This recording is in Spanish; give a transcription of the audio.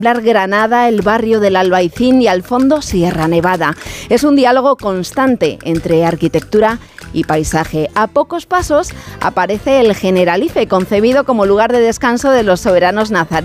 Granada, el barrio del Albaicín y al fondo Sierra Nevada. Es un diálogo constante entre arquitectura y paisaje. A pocos pasos aparece el Generalife, concebido como lugar de descanso de los soberanos nazaríes.